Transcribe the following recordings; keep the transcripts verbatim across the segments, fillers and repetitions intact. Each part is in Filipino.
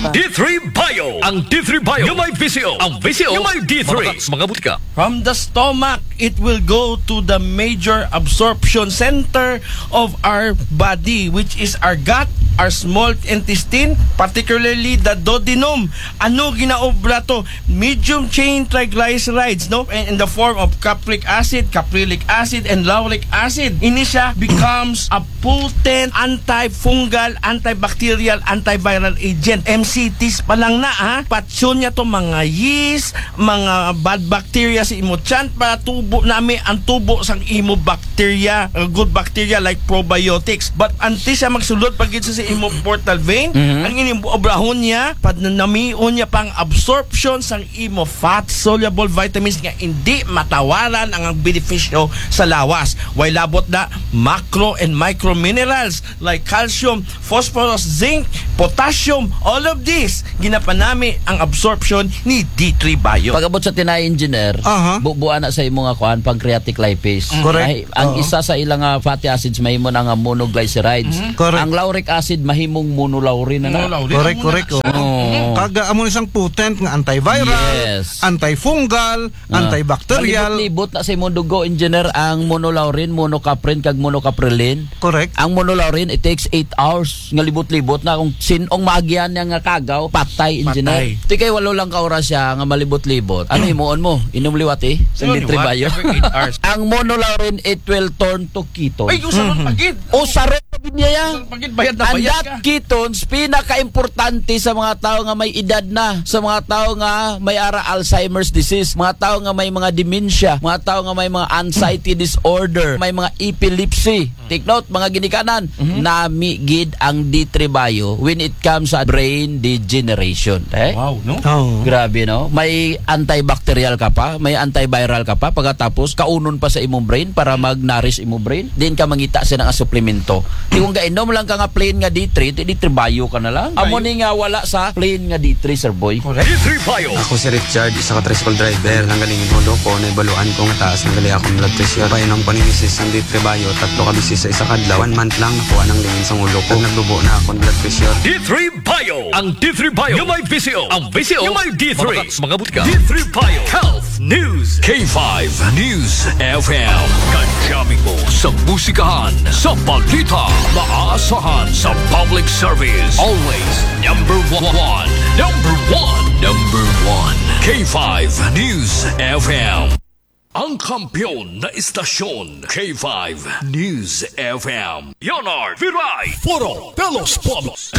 D three Bio. Ang D three Bio yung may visio. Ang visio yung may D three. Mga butika. From the stomach, it will go to the major absorption center of our body, which is our gut, our small intestine, particularly the duodenum. Ano ginaobra to? Medium chain triglycerides, no? In the form of capric acid, caprylic acid, and lauric acid. Ini siya becomes a potent antifungal, antibacterial, antiviral agent. M C Ts pa lang na, ha? Patsyon niya to mga yeast, mga bad bacteria sa imo tiyan para tubo nami ang tubo sang imo bacteria, uh, good bacteria like probiotics. But anti siya magsulod pag sa sa imo portal vein, mm-hmm. ang inimobrahon niya, pad namion niya pang absorption sang imo fat soluble vitamins nga hindi matawaran ang benepisyo sa lawas. Way labot na macro and micro minerals like calcium, phosphorus, zinc, potassium, all of this ginapanami ang absorption ni D three Bio. Pag-abot sa tinay engineer, uh-huh. bubuan na sa imo nga kuan pancreatic lipase. Mm-hmm. Correct. Ay, ang uh-huh. isa sa ilang uh, fatty acids mahimo na nga monoglycerides. Mm-hmm. Correct. Ang lauric acid mahimong monolaurin na na. Monolaurin. Correct, correct. Oh. Oh. Kaga amo isang potent nga antiviral, yes. antifungal, uh, antibacterial. Libot na sa imong dugo engineer ang monolaurin, monocaprin kag monocaprilin. Correct. Ang monolaurin it takes eight hours nga libot-libot na kung sinong maagian niya nga kagaw, patay engineer. Ti kay walo lang ka oras siya nga malibot-libot. Ano himuon mo? Inom liwat eh. Sa D three Bio. Ang monolaurin it will turn to ketones. Ay, usaron mm-hmm. pagid. Usaron pagid niya yan. Pagid bayad na bayad ka. And that ketones pinaka-importante sa mga tao nga may edad na, sa mga tao nga may ara Alzheimer's disease, mga tao nga may mga dementia, mga tao nga may mga anxiety disorder, may mga epilepsy. Take note, mga ginikanan, mm-hmm. namigid ang D three Bio when it comes sa brain degeneration. Eh? Wow, no? Oh. Grabe, no? May antibacterial ka pa, may antiviral ka pa, pagkatapos kaunon pa sa imong brain para mag-nourish imong brain, din ka mangita sa nga suplemento. Di kung gainom lang ka nga plain nga D three, D three Bio ka na lang. Amo ni nga wala sa plain nga D three, sir boy. D three Bio. Ako si Richard, isa ka tricycle driver. Nang galing yung ko, naibaluan ko nga taas ng gali akong blood pressure. Payo ng paninisis ng D three Bio, tatlo ka bisis sa isa kadlaw. One month lang nakuha ng lingin sa ulo ko. Nagdubo na akong blood pressure. D three Bio. Ang D three Bio yung may visio. Ang visio yung may D three. Mga butika. D three Bio. Health News. K five News F M. Kajami mo sa musikahan, sa balita, maaasahan sa public service. Always number one. Number one. Number one. K five News F M. Ang kampiyon na istasyon, K five News F M. Yonar Viray. Foro Pelos Polos.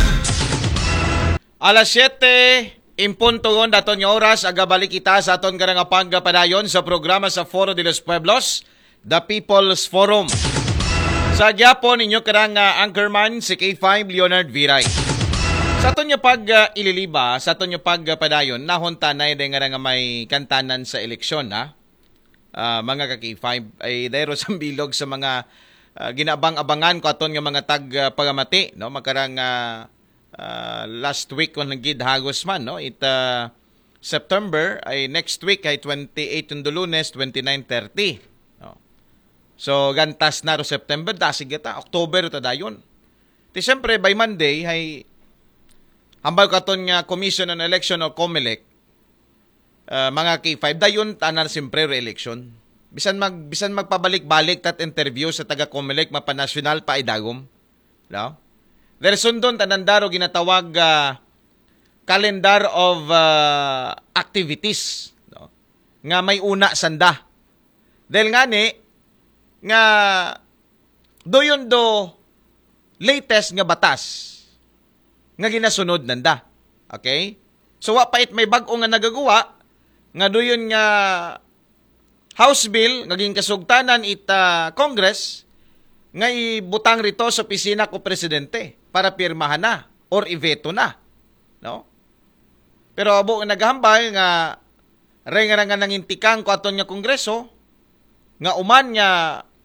Alas siyete, impuntugon daton nga oras, agabalik kita sa aton nga pagpadayon sa programa sa Foro de los Pueblos, The People's Forum. Sa gyapon ninyo karang uh, anchorman si K five Leonard Viray. Sa aton nga pag uh, ililiba, sa aton nga pagpadayon, nahunta na yung nga may kantanan sa eleksyon, ha? Uh, mga ka K five ay dayro sa bilog sa mga uh, ginabang-abangan ko aton nga mga tag uh, pagamati, no? Makarang uh, uh, last week on nagid hagos man, no? It uh, September ay next week ay twenty-eight yung Lunes, twenty-nine thirty. No? So gantas na ro September, dasig ta October ta dayon. Ti siyempre by Monday ay hambal katon nga Commission on Election o COMELEC. Uh, mga K five dayon tanan siyempre re-election. Bisan mag bisan magpabalik-balik tat interview sa taga COMELEC mapanasyonal pa idagom. No? There sundon tanandaro ginatawag uh, calendar of uh, activities, no? Nga may una sanda. Dahil nga ni nga doyon do latest nga batas nga ginasunod nanda. Okay? So wa pait may bag-o nga nagagawa nga doyon nga House Bill naging kasugtanan ita Congress nga ibutang rito sa opisina ko presidente para pirmahan na or iveto na, no? Pero abo naghambal nga renga nga nangintikan ko aton nga kongreso nga uman nga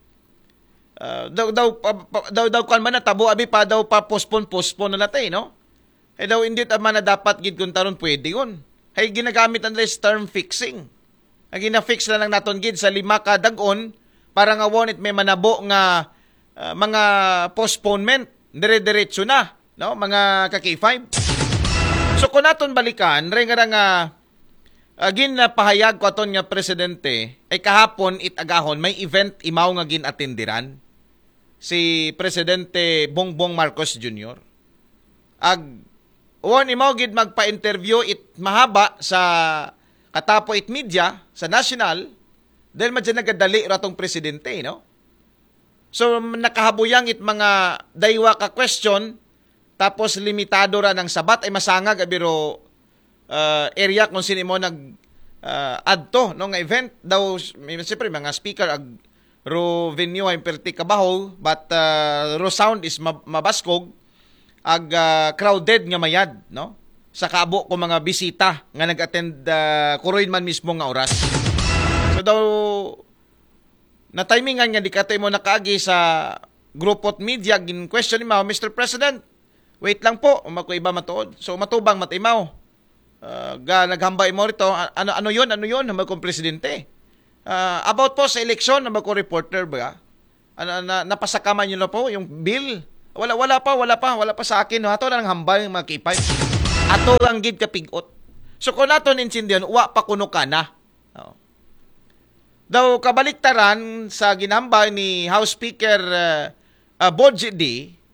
uh, daw daw pa, pa, daw daw kan man natabo abi pa daw pa postpone postpone na natay, no? Eh daw hindi ta man na dapat gid kun taron pwede yun. Hay ginagamit ang term fixing. Ang gina-fix na lang naton gid sa lima ka dag-on para nga won't may manabo nga uh, mga postponement dire-diretso na, no? Mga ka K five. So kung naton balikan, rin nga nga uh, gin na pahayag ko aton nga presidente ay kahapon itagahon may event imaw nga ginatindiran si Presidente Bongbong Marcos Junior Ag uwan imaw gid magpa-interview it mahaba sa katapo it media sa national dahil madyan nagadali ratong presidente, no? So nakahabuyang it mga daywa ka question tapos limitado ra ng sabat ay masangag abiro uh, area kung sino mo nag uh, add to no nga event daw siyempre mga speaker ag ro venue ay perti kabaho but uh, ro sound is mabaskog ag uh, crowded nga mayad no sa kaabo ko mga bisita nga nag-attend uh, kuroin man mismo nga oras. So daw na timingan nga di katay mo nakaagi sa group of media gin question ni mo Mister President. Wait lang po, umako iba matuod. So matubang matimaw. Uh, ga naghambay mo rito. Ano ano 'yon? Ano 'yon? Hamag kong presidente. Uh, about po sa eleksyon, hamag ko reporter ba? Ano na, napasakaman niyo na po yung bill. Wala wala pa, wala pa, wala pa sa akin. No? Ato lang hambay mga kipay. Ato lang gid kapigot. So kung nato ninsindihan, wa pa kuno kana. Oh. Daw kabaliktaran sa ginambay ni House Speaker uh, uh, Bodji D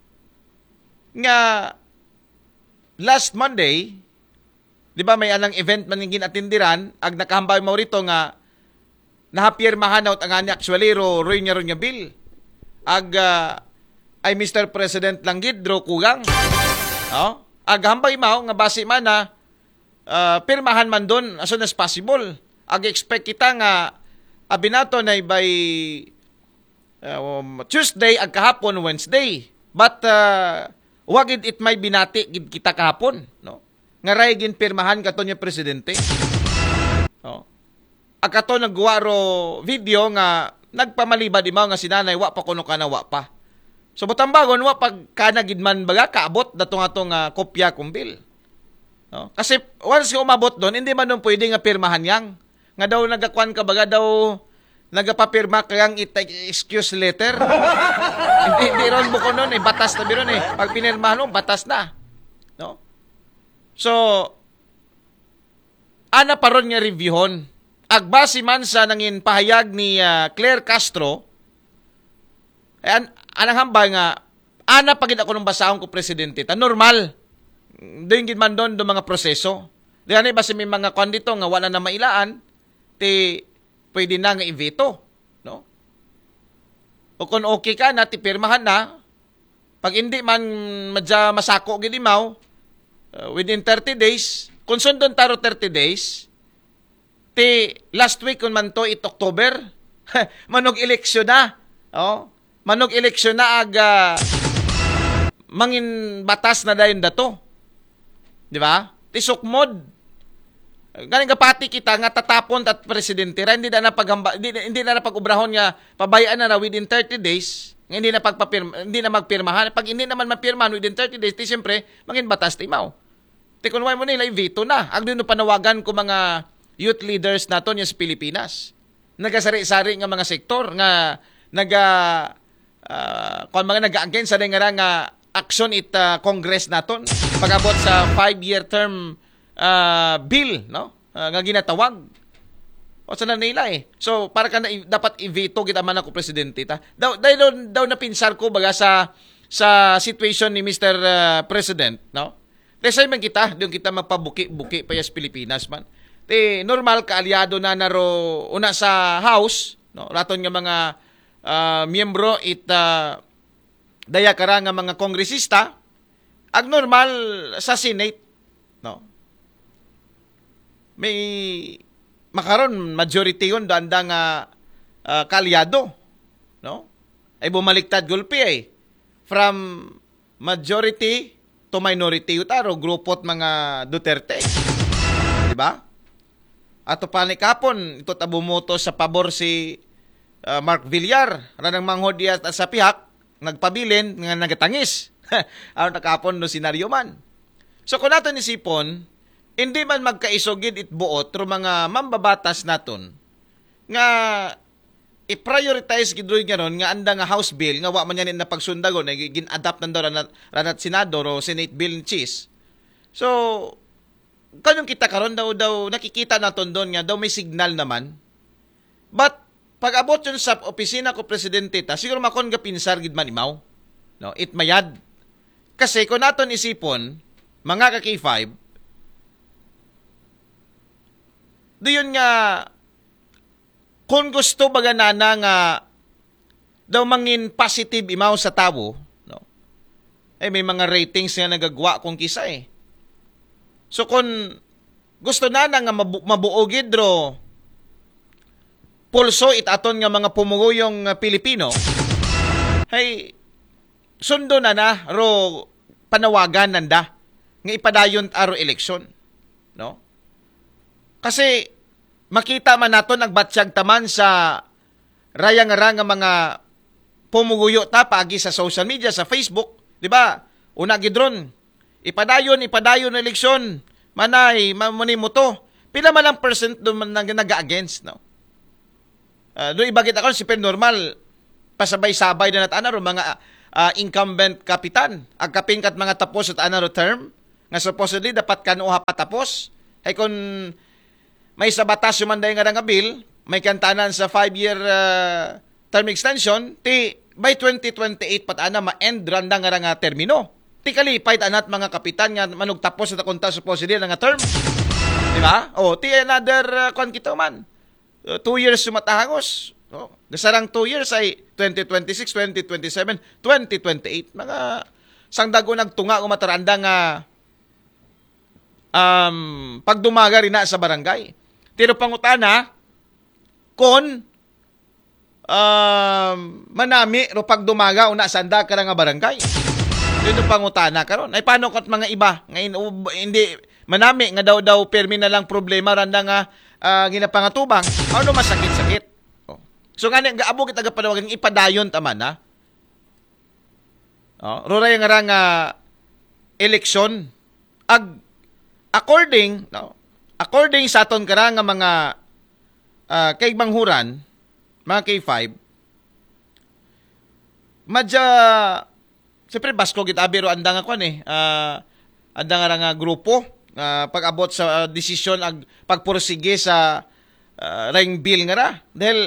nga last Monday, di ba may anang event man yung ginatindiran, ag nakahambay mo rito nga nahapirmahan na ang ani actually ro roy niya ro niya bill. Ag uh, ay Mister President lang gid ro kugang. Oh, ag hambay mao nga base man na uh, pirmahan man don as soon as possible. Ag expect kita nga abinato na by uh, um, Tuesday ag kahapon Wednesday. But uh, wagid it may binati gid kita kahapon, no? Nga ray gin pirmahan katon yung presidente. No? Akato nagwa ro video nga nagpamalibad imaw nga sinanay wa pa kuno kana wa pa. So butambagon wa pag kana gid man baga kaabot dato nga tong uh, kopya kung bill. No? Kasi once umabot don hindi man don pwede nga pirmahan yang. Nga daw nagakwan ka baga daw nagapapirma kayang excuse letter. hindi, hindi ron buko nun, eh, batas na biron eh. Pag pinirmahan mo, batas na. No? So, ana pa ron nga reviewon. Agbasi man sa nangin pahayag ni uh, Claire Castro, eh, an anang hambay nga, ana pagid ako nung basahon ko presidente, ta normal. Doon gid man doon do mga proseso. Diyan eh, basi may mga kondito nga wala na mailaan, ti pwede na nga i-veto, no? O kung okay ka na, tipirmahan na, pag hindi man madya masako gid imaw, uh, within thirty days, kung sundon taro thirty days, ti last week kung man to it October, manog eleksyon na, oh, manog eleksyon na aga mangin batas na dayon dato. Di ba? Ti sukmod. Galing kapati kita nga tatapon at presidente ra hindi na napaghamba hindi, hindi na napag-ubrahon nga pabayaan na, na within thirty days hindi na pagpapirma hindi na magpirmahan pag hindi naman mapirmahan within thirty days ti siyempre mangin batas ti mao ti kunway mo nila i-veto na ag dino panawagan ko mga youth leaders naton sa Pilipinas nagasari-sari nga mga sektor nga naga uh, kung mga naga-against sa nga nga action it uh, Congress naton pag-abot sa five-year term Uh, bill, no? Uh, nga ginatawag. O sa nila eh. So, para ka na, dapat i-veto kita man ako presidente. Ta? Daw, daw, daw napinsar ko baga sa sa situation ni Mister Uh, President, no? Lesay man kita, doon kita magpabuki-buki pa yas Pilipinas man. Te, normal ka aliado na naro una sa House, no? Raton nga mga uh, miyembro it uh, daya kara nga mga kongresista, ag normal sa Senate, no? May makaron majority yun danda nga uh, kalyado, no? Ay bumaliktad gulpi ay from majority to minority utaro grupot mga Duterte, di ba? Ato pa ni kapon ito tabumoto sa pabor si uh, Mark Villar ranang manghodi at sa pihak nagpabilin nga nagatangis. Aron nakapon no senaryo man. So kung nato ni sipon hindi man magkaisogid it buot ro mga mambabatas naton nga i-prioritize gid nga ron nga anda nga House bill nga wa man yan na pagsundagon ay gin-adapt nando ranat, ranat Senado ro Senate bill ni Cheese. So kanyang kita karon daw daw nakikita naton doon nga daw may signal naman. But pag abot yun sa opisina ko presidente ta, siguro makon ga pinsar gid man imaw. No, it mayad. Kasi kung naton isipon, mga ka K five, doon nga kung gusto baga nana nga daw mangin positive imaw sa tao, no? Eh may mga ratings nga nagagwa kung kisa eh. So kung gusto na na nga mabu- mabuogid ro pulso itaton nga mga pumuguyong Pilipino, hey, sundo na na ro panawagan nanda nga ipadayon aro eleksyon, no? Kasi makita man nato nagbatsyag taman sa rayang-rang nga mga pumuguyo ta pagi sa social media, sa Facebook, di ba? Una gidron, ipadayon, ipadayon na eleksyon, manay, mamuni mo to. Pila man lang percent doon man nag-against, no? Uh, doon ibagit ako, si normal, pasabay-sabay na natanaro, mga uh, incumbent kapitan, agkapingkat mga tapos at anaro term, nga supposedly dapat kanuha patapos. Ay kung may sa batas yung manday nga nga bill, may kantanan sa five-year uh, term extension, ti by twenty twenty-eight pat ana ma-end randa nga nga termino. Ti kalipay anat mga kapitan nga manugtapos sa takunta supposedly nga term. Di ba? O, ti another uh, kwan kita man. Uh, two years sumatahangos. O, gasarang two years ay twenty twenty-six, twenty twenty-seven, twenty twenty-eight. Mga sangdago nagtunga o mataranda nga um, pagdumaga rin na sa barangay. Tiro pangutana, kon um, manami ro pagdumaga una sanda ka nga barangay. Dito pangutana karon. Ay paano kat mga iba nga in, uh, hindi manami nga daw daw permi na lang problema randa nga uh, ginapangatubang. Ano masakit-sakit. Oh. So ngani gaabo kita gapadawagan ipadayon taman ha. Oh, roray nga nga eleksyon ag according no, according sa aton kara nga mga uh, kaigmanghuran, mga K five, madya, siyempre basko kita abiro anda nga kwan eh, uh, anda nga nga grupo, uh, pag-abot sa uh, desisyon, ag pagpursige sa uh, ring bill nga ra. Dahil,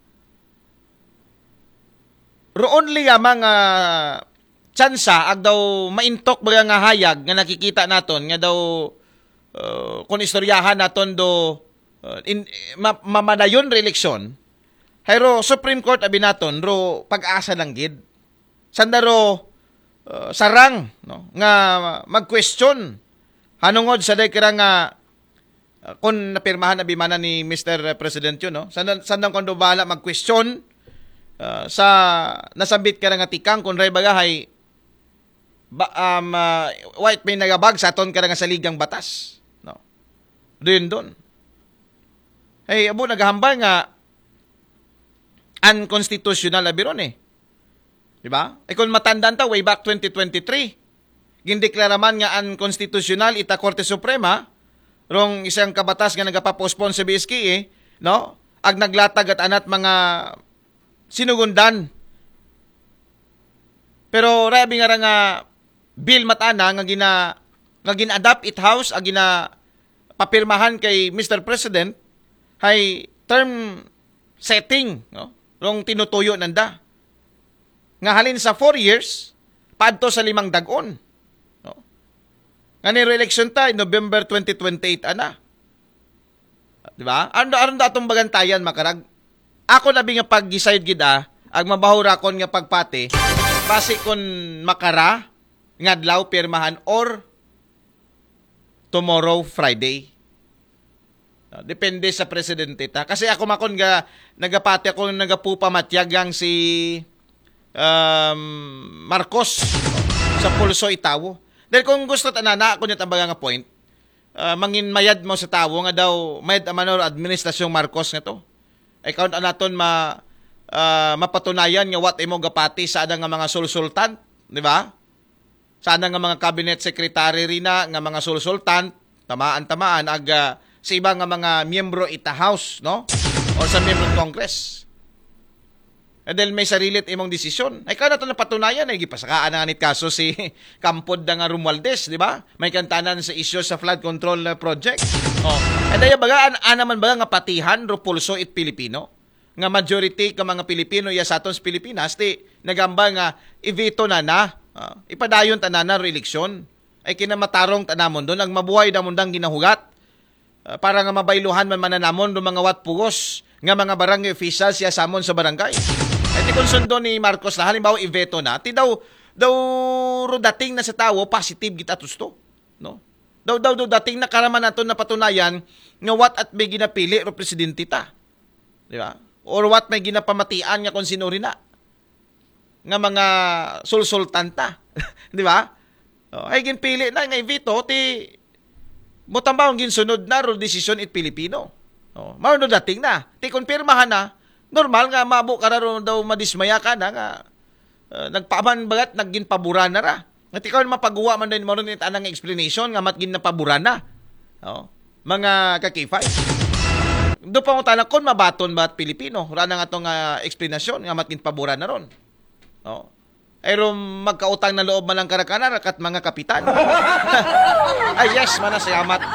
roon liya mga tsansa, ag daw maintok baga nga hayag, nga nakikita naton, nga daw, uh, kung istoryahan naton do, uh, in, ma, mamadayon re-eleksyon, hayro Supreme Court abi naton ro pag-asa lang gid. Sanda ro uh, sarang no nga mag-question hanungod sa day kira nga uh, kung napirmahan abi mana ni Mister President yun no. Sanda sandang kondo bala mag-question uh, sa nasambit kira nga tikang kun ray bagahay ba, um, uh, white may nagabag sa aton kira nga saligang batas no. Doon doon. Hey, abo naghambal nga unconstitutional abiron eh. Di ba? E kung matandaan ta, way back twenty twenty-three, gindeklara man nga unconstitutional ita Korte Suprema, rong isang kabatas nga nagapapospon sa B S K eh, no? Ag naglatag at anat mga sinugundan. Pero rabi nga nga bill matana nga gina nga gin-adapt it house ag gina papirmahan kay Mister President hay term setting, no? Rong tinutuyo nanda. Nga halin sa four years, padto sa limang dagon. No? Nga ni re-election tayo, November twenty twenty-eight, ana. Diba? Ano aron datong bagantayan, makarag? Ako labi nga pag-decide gida, ag mabahura kon nga pagpati, base kon makara, ngadlaw, pirmahan, or tomorrow, Friday. Depende sa presidente ta. Kasi ako makon nga nagapati ako nagapupa matyagang si um, Marcos sa pulso itawo. Dahil kung gusto tanana ako niya tambaga nga point, uh, mangin mayad mo sa tawo nga daw mayad amanor administrasyong Marcos nga to. Ay count anaton ma uh, mapatunayan nga what imo gapati sa adang nga mga sulsultan, di ba? Sa adang nga mga cabinet secretary rina nga mga sulsultan, tamaan-tamaan ag uh, sa ibang nga mga miyembro ita house, no? O sa miyembro Congress. Eh, dahil may sarilit imong desisyon. Ay, kaya na ito napatunayan. Ay, gipasakaan na nit kaso si Campod da nga Romualdez, di ba? May kantanan sa issue sa flood control uh, project. Oh. Eh, dahil baga, an anaman baga nga patihan, Repulso it Pilipino? Nga majority ka mga Pilipino ya sa aton sa Pilipinas, ti nagamba nga i-veto na na. Uh, ipadayon tanan na re-eleksyon. Ay kinamatarong tanamon doon. Ang mabuhay na mundang ginahugat. Uh, para nga mabailuhan man mananamon do mga watpugos nga mga barangay officials siya samon sa barangay. At kung sundo ni Marcos na halimbawa i-veto na, ti daw daw ro dating na sa tao positive git atusto, no? Daw daw daw dating na karaman naton na patunayan nga what at may ginapili ro presidente ta. Di ba? Or what may ginapamatian nga kung sino rin na. Nga mga sulsultanta, di ba? Oh, ay ginpili na nga i-veto ti motambang ginsunod na ro desisyon it Pilipino. Oh, mao no dating na. Ti konpirmahan na normal nga mabo ka ron daw madismaya ka na nga uh, nagpaaman bagat naggin paburan na ra. At ikaw mapagawa man din mo rin anang explanation nga mat gin napaburan na. Oh, mga kakifay. Do pa mo tanang kon mabaton ba at Pilipino. Ra na nga tong uh, explanation nga mat gin paburan na ron. Oh. Ay ron magkautang na loob man lang karakana kat mga kapitan. Ay yes, mana salamat.